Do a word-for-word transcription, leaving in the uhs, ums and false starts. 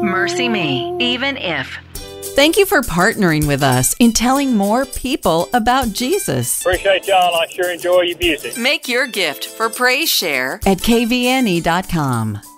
Mercy Me, Even If. Thank you for partnering with us in telling more people about Jesus. Appreciate y'all. I sure enjoy your music. Make your gift for Praise Share at K V N E dot com.